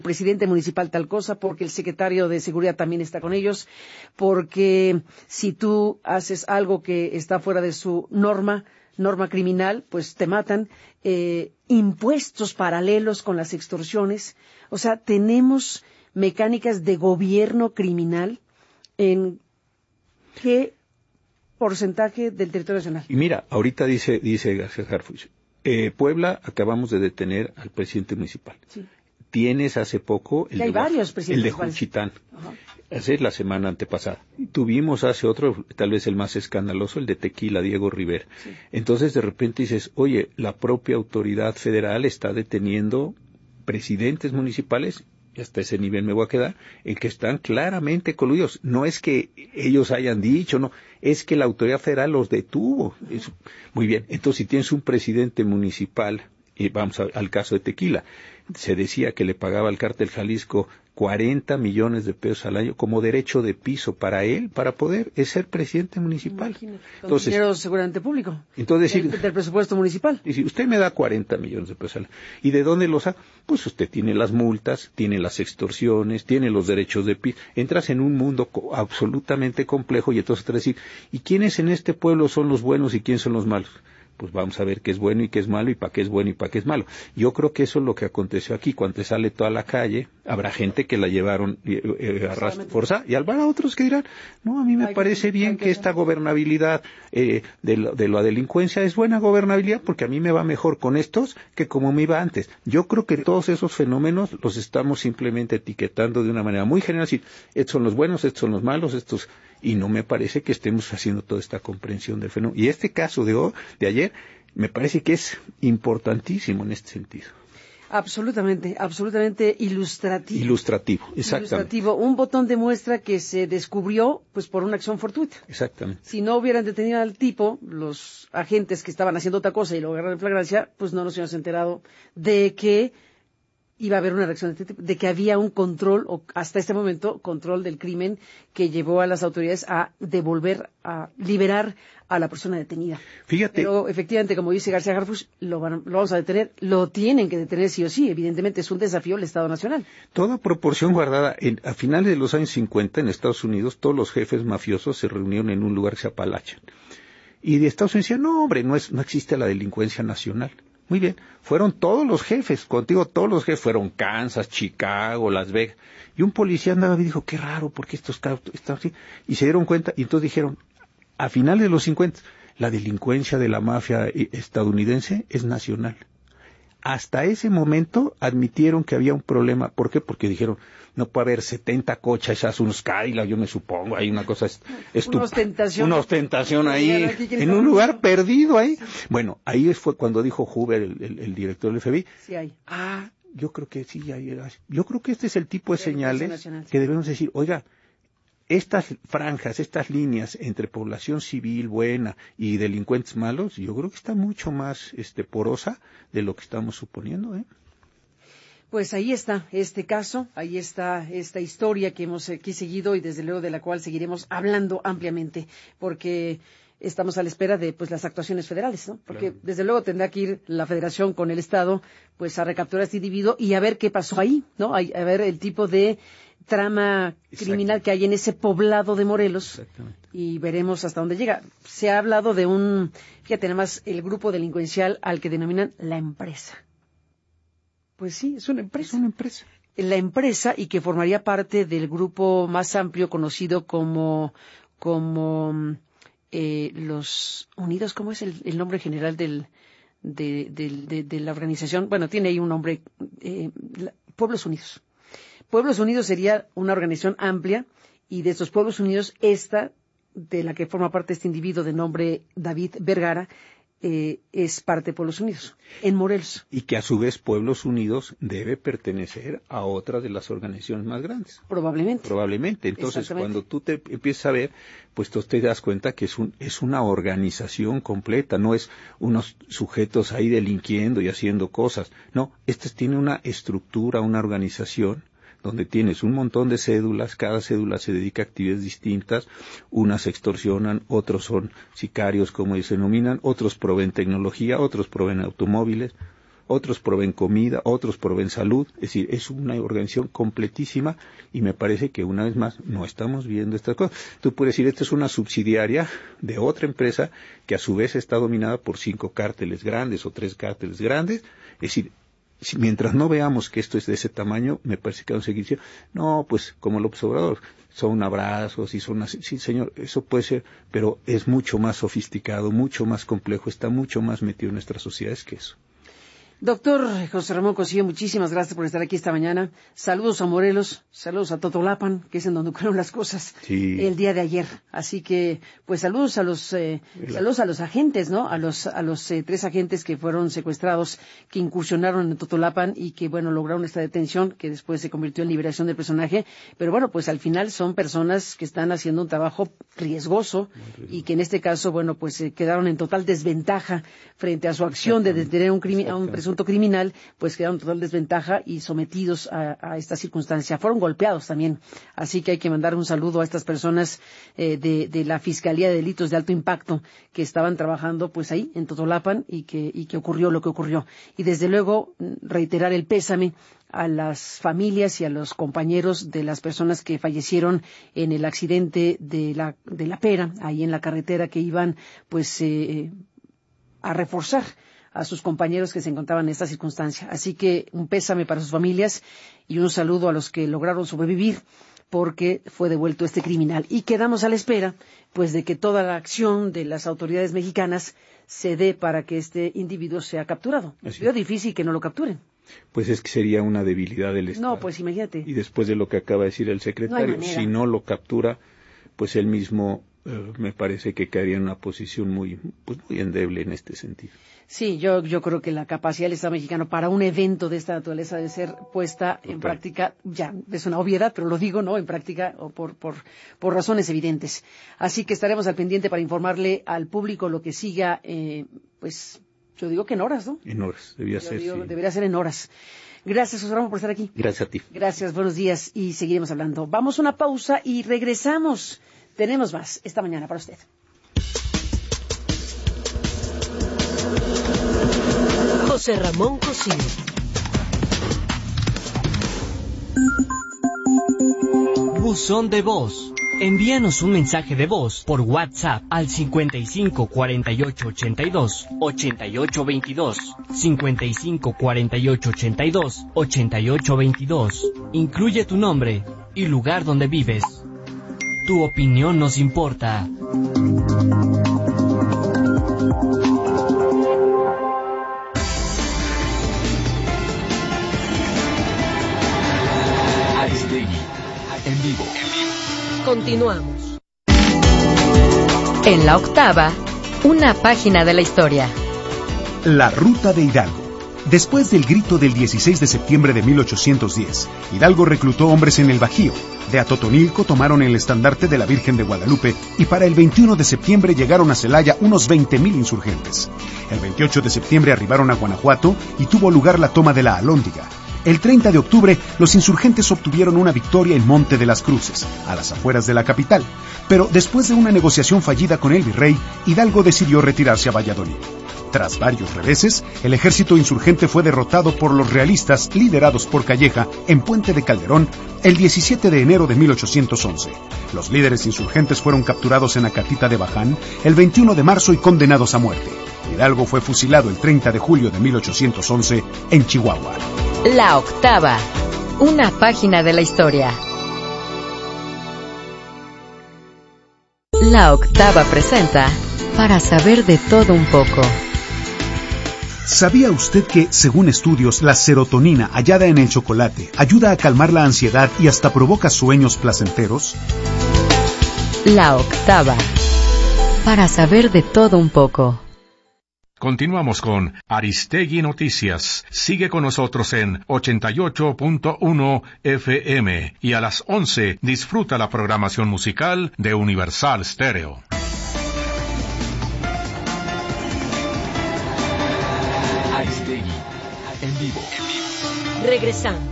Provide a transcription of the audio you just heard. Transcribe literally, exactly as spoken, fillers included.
presidente municipal tal cosa, porque el secretario de seguridad también está con ellos, porque si tú haces algo que está fuera de su norma, norma criminal, pues te matan, eh, impuestos paralelos con las extorsiones. O sea, tenemos mecánicas de gobierno criminal en qué porcentaje del territorio nacional. Y mira, ahorita dice, dice García Harfuch, eh, Puebla acabamos de detener al presidente municipal. Sí. Tienes hace poco el, hay de, varios el de Juchitán, hace la semana antepasada. Tuvimos hace otro, tal vez el más escandaloso, el de Tequila, Diego Rivera. Sí. Entonces de repente dices, oye, la propia autoridad federal está deteniendo presidentes municipales, y hasta ese nivel me voy a quedar, en que están claramente coludidos. No es que ellos hayan dicho, no, es que la autoridad federal los detuvo. Uh-huh. Es, muy bien, entonces si tienes un presidente municipal, y vamos a, al caso de Tequila, se decía que le pagaba al Cártel Jalisco cuarenta millones de pesos al año como derecho de piso para él, para poder ser presidente municipal. Imagínate, con entonces, dinero seguramente público, entonces, del, del presupuesto municipal. Y si usted me da cuarenta millones de pesos al año, ¿y de dónde los saca? Pues usted tiene las multas, tiene las extorsiones, tiene los derechos de piso. Entras en un mundo co- absolutamente complejo y entonces te decir, ¿y quiénes en este pueblo son los buenos y quiénes son los malos? Pues vamos a ver qué es bueno y qué es malo y para qué es bueno y para qué es malo. Yo creo que eso es lo que aconteció aquí. Cuando te sale toda la calle, habrá gente que la llevaron eh, eh, a ras- forzada y habrá otros que dirán, no, a mí me hay parece que, bien que, que esta gobernabilidad eh, de, lo, de la delincuencia es buena gobernabilidad porque a mí me va mejor con estos que como me iba antes. Yo creo que todos esos fenómenos los estamos simplemente etiquetando de una manera muy general, así, estos son los buenos, estos son los malos, estos... Y no me parece que estemos haciendo toda esta comprensión del fenómeno. Y este caso de, hoy, de ayer me parece que es importantísimo en este sentido. Absolutamente, absolutamente ilustrativo. Ilustrativo, exactamente. Ilustrativo, un botón de muestra que se descubrió pues por una acción fortuita. Exactamente. Si no hubieran detenido al tipo, los agentes que estaban haciendo otra cosa y lo agarraron en flagrancia, pues no nos hubiéramos enterado de que iba a haber una reacción de este tipo, de que había un control, o hasta este momento, control del crimen que llevó a las autoridades a devolver, a liberar a la persona detenida. Fíjate. Pero efectivamente, como dice García Harfuch, lo, van, lo vamos a detener, lo tienen que detener sí o sí, evidentemente es un desafío al Estado Nacional. Toda proporción guardada, en, a finales de los años cincuenta en Estados Unidos, todos los jefes mafiosos se reunieron en un lugar que se llama Appalachian. Y de Estados Unidos decían, no hombre, no, es, no existe la delincuencia nacional. Muy bien, fueron todos los jefes, contigo todos los jefes, fueron Kansas, Chicago, Las Vegas, y un policía andaba y dijo, qué raro, ¿por qué estos carros están así? Y se dieron cuenta, y entonces dijeron, a finales de los cincuenta, la delincuencia de la mafia estadounidense es nacional. Hasta ese momento admitieron que había un problema. ¿Por qué? Porque dijeron, no puede haber setenta coches, unos Cadillac, yo me supongo, hay una cosa estúpida. Una ostentación. Una ostentación ahí, en un lugar perdido ahí. Sí. Bueno, ahí fue cuando dijo Hoover, el, el, el director del F B I. Sí hay. Ah, yo creo que sí hay. Yo creo que este es el tipo de señales nacional, sí, que debemos decir, oiga, estas franjas, estas líneas entre población civil buena y delincuentes malos, yo creo que está mucho más este, porosa de lo que estamos suponiendo, ¿eh? Pues ahí está este caso, ahí está esta historia que hemos aquí seguido y desde luego de la cual seguiremos hablando ampliamente, porque estamos a la espera de pues las actuaciones federales, ¿no? Porque claro, desde luego tendrá que ir la Federación con el Estado pues a recapturar a este individuo y a ver qué pasó ahí, ¿no? A, a ver el tipo de trama criminal que hay en ese poblado de Morelos y veremos hasta dónde llega. Se ha hablado de un, fíjate nada más, el grupo delincuencial al que denominan la empresa. Pues sí, es una empresa. Es una empresa. La empresa y que formaría parte del grupo más amplio conocido como, como eh, los Unidos, ¿cómo es el, el nombre general del, de, de, de, de la organización? Bueno, tiene ahí un nombre, eh, la, Pueblos Unidos. Pueblos Unidos sería una organización amplia y de estos Pueblos Unidos, esta, de la que forma parte este individuo de nombre David Vergara, eh, es parte de Pueblos Unidos, en Morelos. Y que a su vez Pueblos Unidos debe pertenecer a otra de las organizaciones más grandes. Probablemente. Probablemente. Entonces, cuando tú te empiezas a ver, pues tú te das cuenta que es, un, es una organización completa, no es unos sujetos ahí delinquiendo y haciendo cosas. No, esta tiene una estructura, una organización, donde tienes un montón de cédulas, cada cédula se dedica a actividades distintas, unas extorsionan, otros son sicarios, como ellos se denominan, otros proveen tecnología, otros proveen automóviles. otros proveen comida, otros proveen salud, es decir, es una organización completísima y me parece que una vez más no estamos viendo estas cosas. Tú puedes decir, esta es una subsidiaria de otra empresa que a su vez está dominada por cinco cárteles grandes o tres cárteles grandes, es decir, si, mientras no veamos que esto es de ese tamaño, me parece que vamos a seguir diciendo, no, pues como López Obrador, son abrazos y son así. Sí, señor, eso puede ser, pero es mucho más sofisticado, mucho más complejo, está mucho más metido en nuestras sociedades que eso. Doctor José Ramón Cosío, muchísimas gracias por estar aquí esta mañana. Saludos a Morelos, saludos a Totolapan, que es en donde ocurrieron las cosas sí. el día de ayer. Así que, pues saludos a los, eh, saludos a los agentes, ¿no? A los, a los eh, tres agentes que fueron secuestrados, que incursionaron en Totolapan y que, bueno, lograron esta detención, que después se convirtió en liberación del personaje. Pero bueno, pues al final son personas que están haciendo un trabajo riesgoso y que en este caso, bueno, pues eh, quedaron en total desventaja frente a su acción de detener un crimi- a un presunto criminal, pues quedaron en total desventaja y sometidos a, a esta circunstancia. Fueron golpeados también. Así que hay que mandar un saludo a estas personas eh, de, de la Fiscalía de Delitos de Alto Impacto que estaban trabajando pues ahí en Totolapan y que, y que ocurrió lo que ocurrió. Y desde luego reiterar el pésame a las familias y a los compañeros de las personas que fallecieron en el accidente de la, de la Pera, ahí en la carretera que iban pues eh, a reforzar a sus compañeros que se encontraban en esta circunstancia. Así que un pésame para sus familias y un saludo a los que lograron sobrevivir porque fue devuelto este criminal. Y quedamos a la espera, pues, de que toda la acción de las autoridades mexicanas se dé para que este individuo sea capturado. Es difícil que no lo capturen. Pues es que sería una debilidad del Estado. No, pues imagínate. Y después de lo que acaba de decir el secretario, no si no lo captura, pues él mismo eh, me parece que quedaría en una posición muy, pues, muy endeble en este sentido. Sí, yo, yo creo que la capacidad del Estado mexicano para un evento de esta naturaleza debe ser puesta Total. en práctica, ya es una obviedad, pero lo digo, ¿no?, en práctica o por, por, por razones evidentes. Así que estaremos al pendiente para informarle al público lo que siga, eh, pues, yo digo que en horas, ¿no? En horas, debía yo ser, digo, sí. Debería ser en horas. Gracias, José Ramón, por estar aquí. Gracias a ti. Gracias, buenos días y seguiremos hablando. Vamos a una pausa y regresamos. Tenemos más esta mañana para usted. José Ramón Cosío. Buzón de voz. Envíanos un mensaje de voz por WhatsApp al cincuenta y cinco cuarenta y ocho ochenta y dos ochenta y ocho veintidós, cincuenta y cinco cuarenta y ocho ochenta y dos ochenta y ocho veintidós. Incluye tu nombre y lugar donde vives. Tu opinión nos importa. En vivo. Continuamos. En la octava, una página de la historia. La Ruta de Hidalgo. Después del grito del dieciséis de septiembre de mil ochocientos diez, Hidalgo reclutó hombres en el Bajío. De Atotonilco tomaron el estandarte de la Virgen de Guadalupe y para el veintiuno de septiembre llegaron a Celaya unos veinte mil insurgentes. El veintiocho de septiembre arribaron a Guanajuato y tuvo lugar la toma de la Alhóndiga. El treinta de octubre, los insurgentes obtuvieron una victoria en Monte de las Cruces, a las afueras de la capital. Pero después de una negociación fallida con el virrey, Hidalgo decidió retirarse a Valladolid. Tras varios reveses, el ejército insurgente fue derrotado por los realistas liderados por Calleja en Puente de Calderón el diecisiete de enero de mil ochocientos once. Los líderes insurgentes fueron capturados en Acatita de Baján el veintiuno de marzo y condenados a muerte. Hidalgo fue fusilado el treinta de julio de mil ochocientos once en Chihuahua. La octava, una página de la historia. La octava presenta Para saber de todo un poco. ¿Sabía usted que, según estudios, la serotonina hallada en el chocolate ayuda a calmar la ansiedad y hasta provoca sueños placenteros? La octava, para saber de todo un poco. Continuamos con Aristegui Noticias. Sigue con nosotros en ochenta y ocho punto uno F M y a las once disfruta la programación musical de Universal Stereo. Aristegui en vivo. Regresamos.